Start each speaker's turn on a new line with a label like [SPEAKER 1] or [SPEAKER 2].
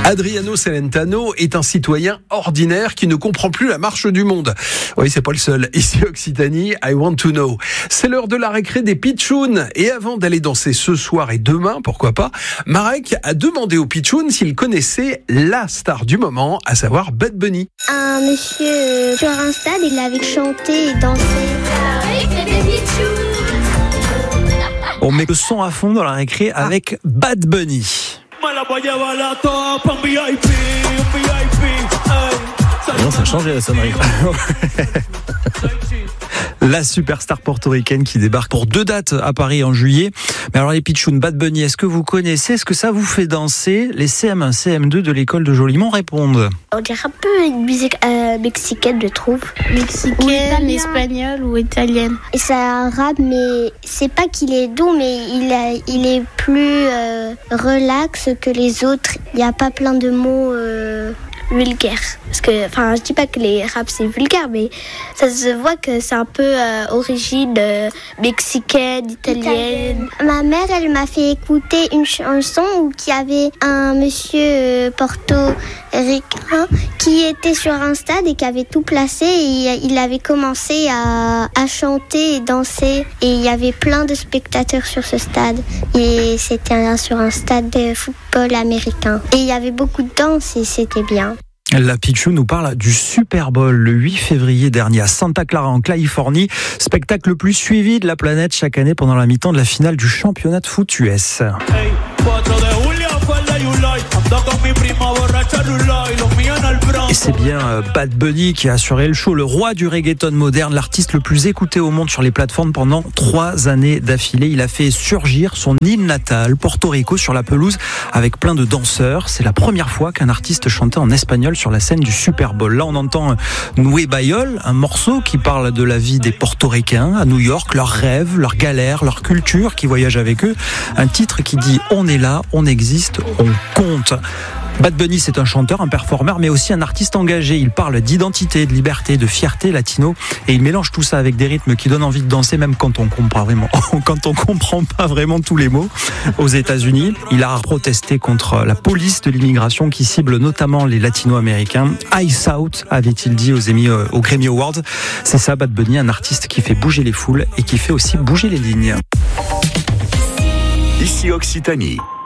[SPEAKER 1] Adriano Celentano est un citoyen ordinaire qui ne comprend plus la marche du monde. Oui, c'est pas le seul. Ici Occitanie, I want to know. C'est l'heure de la récré des pitchouns. Et avant d'aller danser ce soir et demain, pourquoi pas, Marek a demandé aux pitchouns s'ils connaissaient la star du moment, à savoir Bad Bunny.
[SPEAKER 2] Un monsieur sur un stade, il avait chanté et dansé.
[SPEAKER 3] On met le son à fond dans la récré avec Bad Bunny.
[SPEAKER 4] Non, ça a changé la sonnerie.
[SPEAKER 3] La superstar portoricaine qui débarque pour 2 dates à Paris en juillet. Mais alors les pitchouns, Bad Bunny, est-ce que vous connaissez, est-ce que ça vous fait danser? Les CM1, CM2 de l'école de Jolimont répondent.
[SPEAKER 2] On dirait un peu une musique mexicaine, je trouve.
[SPEAKER 5] Mexicaine, espagnole ou italienne.
[SPEAKER 2] Et c'est arabe, mais c'est pas qu'il est doux, mais il est plus relax que les autres. Il n'y a pas plein de mots vulgaires. Parce que, je dis pas que les raps c'est vulgaire, mais ça se voit que c'est un peu origine mexicaine, italienne. Ma mère, elle m'a fait écouter une chanson où il y avait un monsieur portoricain qui était sur un stade et qui avait tout placé et il avait commencé à chanter et danser et il y avait plein de spectateurs sur ce stade et c'était sur un stade de football américain et il y avait beaucoup de danse et c'était bien.
[SPEAKER 3] La Pichou nous parle du Super Bowl le 8 février dernier à Santa Clara en Californie, spectacle le plus suivi de la planète chaque année pendant la mi-temps de la finale du championnat de foot US. Et c'est bien Bad Bunny qui a assuré le show, le roi du reggaeton moderne, l'artiste le plus écouté au monde sur les plateformes pendant 3 années d'affilée. Il a fait surgir son île natale, Porto Rico, sur la pelouse avec plein de danseurs. C'est la première fois qu'un artiste chantait en espagnol sur la scène du Super Bowl. Là, on entend Noué Bayol, un morceau qui parle de la vie des Portoricains à New York, leurs rêves, leurs galères, leur culture qui voyage avec eux. Un titre qui dit « On est là, on existe, on compte ». Bad Bunny, c'est un chanteur, un performeur, mais aussi un artiste engagé. Il parle d'identité, de liberté, de fierté latino, et il mélange tout ça avec des rythmes qui donnent envie de danser, même quand on comprend pas vraiment tous les mots. Aux États-Unis, il a protesté contre la police de l'immigration qui cible notamment les latino-américains. Ice Out, avait-il dit aux Grammy Awards. C'est ça, Bad Bunny, un artiste qui fait bouger les foules et qui fait aussi bouger les lignes.
[SPEAKER 6] Ici Occitanie.